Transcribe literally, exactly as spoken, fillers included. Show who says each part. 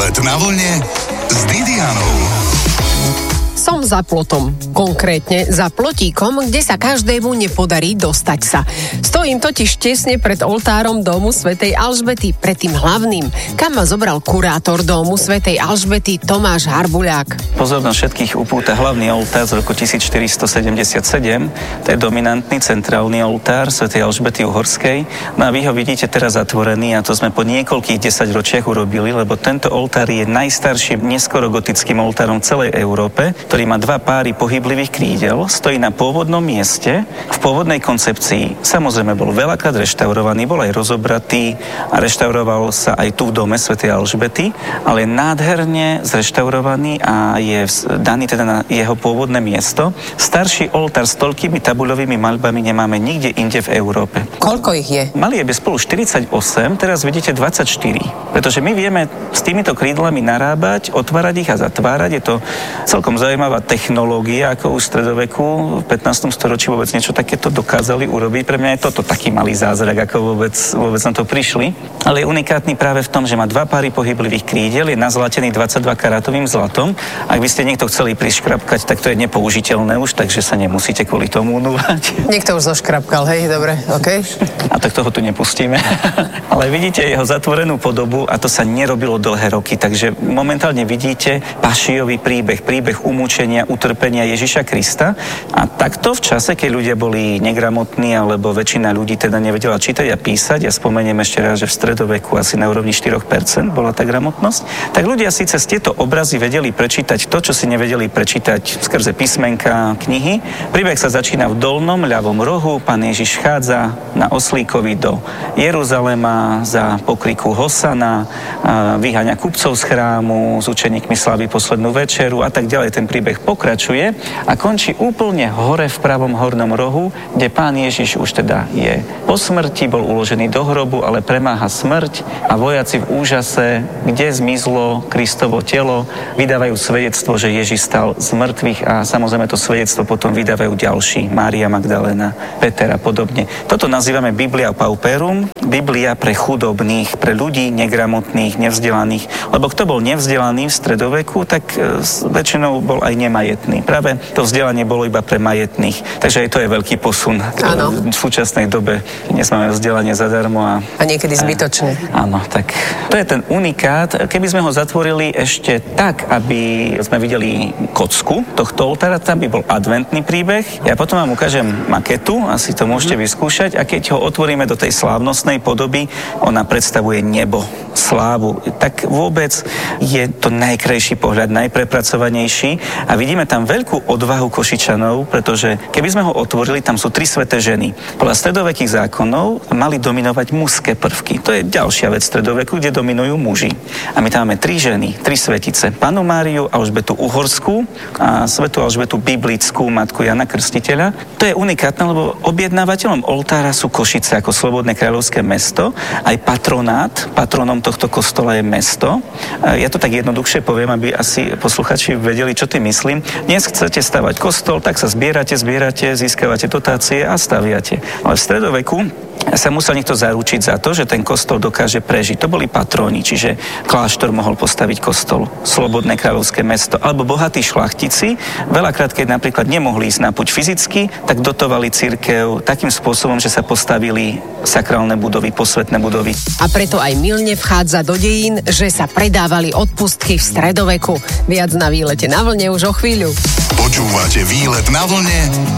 Speaker 1: Výlet na vlne s Didianou.
Speaker 2: Som za plotom, konkrétne za plotíkom, kde sa každému nepodarí dostať sa. Stojím totiž tesne pred oltárom domu svätej Alžbety, pred tým hlavným, kam ma zobral kurátor domu svätej Alžbety Tomáš Harbuľák.
Speaker 3: Pozornosť všetkých upúta hlavný oltár z roku tisícštyristosedemdesiatsedem, to je dominantný centrálny oltár svätej Alžbety Uhorskej. No a vy ho vidíte teraz zatvorený a to sme po niekoľkých desaťročiach urobili, lebo tento oltár je najstarším neskorogotickým oltárom v celej Európe, ktorý má dva páry pohyblivých krídel, stojí na pôvodnom mieste. V pôvodnej koncepcii samozrejme bol veľakrát reštaurovaný, bol aj rozobratý a reštauroval sa aj tu v dome svätej Alžbety, ale nádherne zreštaurovaný a je daný teda na jeho pôvodné miesto. Starší oltár s toľkými tabuľovými maľbami nemáme nikde inde v Európe.
Speaker 2: Koľko ich je?
Speaker 3: Mali je spolu štyridsaťosem, teraz vidíte dvadsaťštyri. Pretože my vieme s týmito krídlami narábať, otvárať ich a zatvárať. Je to celkom zaujímavá technológia, ako už v stredoveku v pätnástom storočí vôbec niečo takéto dokázali urobiť. Pre mňa je toto taký malý zázrak, ako vôbec, vôbec na to prišli. Ale je unikátny práve v tom, že má dva páry pohyblivých krídel, je nazlatený dvadsaťdva karátovým zlatom. Ak by ste niekto chceli priškrapkať, tak to je nepoužiteľné už, takže sa nemusíte kvôli tomu unúvať.
Speaker 2: Niekto už zoškrapkal, hej, dobre, okej. Okay.
Speaker 3: A tak toho tu nepustíme. Ale vidíte jeho zatvorenú podobu a to sa nerobilo dlhé roky, takže momentálne vidíte pašijový príbeh, príbeh umúčenia, utrpenia Ježiša Krista. A takto v čase, keď ľudia boli negramotní, alebo väčšina ľudí teda nevedela čítať a písať, ja spomeniem ešte raz, že v stredoveku asi na úrovni štyri percentá bola tá gramotnosť, tak ľudia síce z tieto obrazy vedeli prečítať to, čo si nevedeli prečítať skrze písmenka, knihy. Príbeh sa začína v dolnom ľavom rohu, pán Ježiš chádza na oslíkovi do Jeruzalema za pokriku Hosana, vyháňa kupcov z chrámu, s učeníkmi slaví poslednú večeru a tak ďalej. Ten príbeh pokračuje a končí úplne hore v pravom hornom rohu, kde pán Ježiš už teda je po smrti, bol uložený do hrobu, ale premáha smrť a vojaci v úžase, kde zmizlo Kristovo telo, vydávajú svedectvo, že Ježiš stal z mŕtvych a samozrejme to svedectvo potom vydávajú ďalší, Mária Magdalena, Peter a podobne. Toto nazývame Biblia Pauperum, Biblia pre chudobných, pre ľudí negramotných, nevzdelaných, lebo kto bol nevzdelaný v stredoveku, tak väčšinou bol aj nemajetný. Práve to vzdelanie bolo iba pre majetných. Takže aj to je veľký posun
Speaker 2: áno.
Speaker 3: v súčasnej dobe. Dnes máme vzdelanie zadarmo a...
Speaker 2: A niekedy zbytočne.
Speaker 3: A, áno, tak to je ten unikát. Keby sme ho zatvorili ešte tak, aby sme videli kocku tohto oltára, tam by bol adventný príbeh. Ja potom vám ukážem maketu, asi to môžete vyskúšať a keď ho otvoríme do tej slávnostnej podoby, ona predstavuje nebo, slávu. Tak vôbec je to najkrajší pohľad, najprepracovanejší a vidíme tam veľkú odvahu Košičanov, pretože keby sme ho otvorili, tam sú tri sväté ženy. Podľa stredovekých zákonov mali dominovať mužské prvky. To je ďalšia vec stredoveku, kde dominujú muži. A my tam máme tri ženy, tri svetice. Pannu Máriu, Alžbetu Uhorskú a svätú Alžbetu Biblickú, matku Jana Krstiteľa. To je unikátne, lebo objednávateľom oltára sú Košice ako slobodné kráľovské mesto. Aj patronát, patronom tohto kostola je mesto. Ja to tak jednoduchšie poviem, aby asi posluchači vedeli, čo tým myslím. Dnes chcete stavať kostol, tak sa zbierate, zbierate, získavate dotácie a staviate. Ale v stredoveku sa musel niekto zaručiť za to, že ten kostol dokáže prežiť. To boli patróni, čiže kláštor mohol postaviť kostol, slobodné kráľovské mesto, alebo bohatí šlachtici. Veľakrát, keď napríklad nemohli ísť na puť fyzicky, tak dotovali cirkev takým spôsobom, že sa postavili sakrálne budovy, posvätné budovy.
Speaker 2: A preto aj mylne vchádza do dejín, že sa predávali odpustky v stredoveku. Viac na výlete na vlne už o chvíľu.
Speaker 1: Počúvate Výlet na vlne